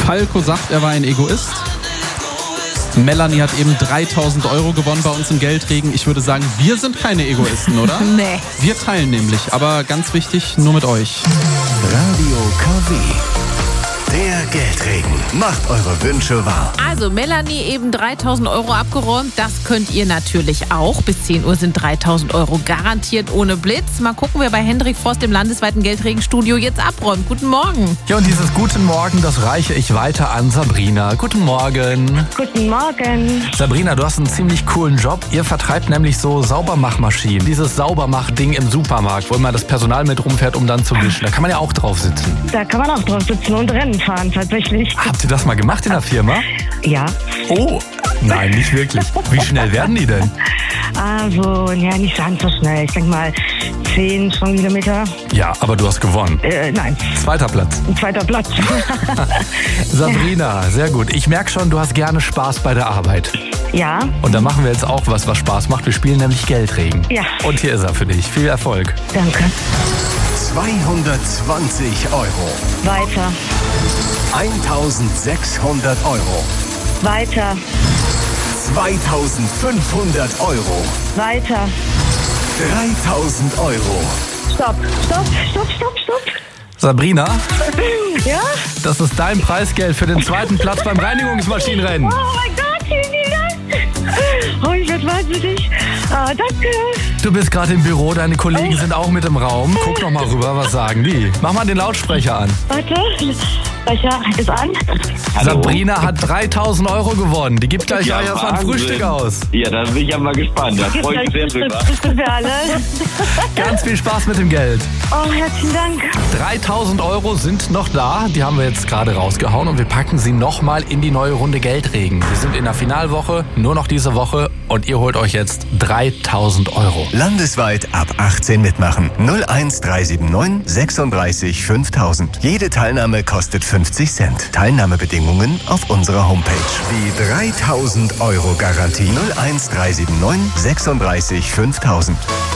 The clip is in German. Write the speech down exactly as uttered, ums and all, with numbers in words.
Falco sagt, er war ein Egoist. Melanie hat eben dreitausend Euro gewonnen bei uns im Geldregen. Ich würde sagen, wir sind keine Egoisten, oder? Nee. Wir teilen nämlich, aber ganz wichtig, nur mit euch. Radio K W. Der Geldregen macht eure Wünsche wahr. Also Melanie eben dreitausend Euro abgeräumt. Das könnt ihr natürlich auch. Bis zehn Uhr sind dreitausend Euro garantiert ohne Blitz. Mal gucken, wer bei Hendrik Forst im landesweiten Geldregenstudio jetzt abräumt. Guten Morgen. Ja, und dieses Guten Morgen, das reiche ich weiter an Sabrina. Guten Morgen. Guten Morgen. Sabrina, du hast einen ziemlich coolen Job. Ihr vertreibt nämlich so Saubermachmaschinen. Dieses Saubermachding im Supermarkt, wo immer das Personal mit rumfährt, um dann zu wischen. Da kann man ja auch drauf sitzen. Da kann man auch drauf sitzen und Rennen fahren, tatsächlich. Habt ihr das mal gemacht in der Firma? Ja. Oh, nein, nicht wirklich. Wie schnell werden die denn? Also, ja, nicht ganz so schnell. Ich denke mal zehn Stundenkilometer. Ja, aber du hast gewonnen. Äh, nein. Zweiter Platz. Ein zweiter Platz. Sabrina, sehr gut. Ich merke schon, du hast gerne Spaß bei der Arbeit. Ja. Und da machen wir jetzt auch was, was Spaß macht. Wir spielen nämlich Geldregen. Ja. Und hier ist er für dich. Viel Erfolg. Danke. zweihundertzwanzig Euro. Weiter. eintausendsechshundert Euro. Weiter. zweitausendfünfhundert Euro. Weiter. dreitausend Euro. Stopp. Stopp. Stopp. Stopp. Stopp. Sabrina, Ja? das ist dein Preisgeld für den zweiten Platz beim Reinigungsmaschinenrennen. Oh mein Gott, vielen, vielen Dank. Oh, ich werde wahnsinnig. Ah, danke. Du bist gerade im Büro, deine Kollegen sind auch mit im Raum. Guck doch mal rüber, was sagen die? Mach mal den Lautsprecher an. Warte. Sprecher ist an. Hallo. Sabrina hat dreitausend Euro gewonnen. Die gibt gleich Ja, ja, erstmal ein Wahnsinn. Frühstück aus. Ja, da bin ich ja mal gespannt. Da freue ich mich sehr drüber. Das ist für alle. Ganz viel Spaß mit dem Geld. Oh, herzlichen Dank. dreitausend Euro sind noch da. Die haben wir jetzt gerade rausgehauen und wir packen sie nochmal in die neue Runde Geldregen. Wir sind in der Finalwoche, nur noch diese Woche und ihr holt euch jetzt dreitausend Euro. Landesweit ab achtzehn mitmachen. null eins drei sieben neun sechsunddreißig fünftausend. Jede Teilnahme kostet fünfzig Cent. Teilnahmebedingungen auf unserer Homepage. Die dreitausend Euro Garantie null eins drei sieben neun sechsunddreißig fünftausend.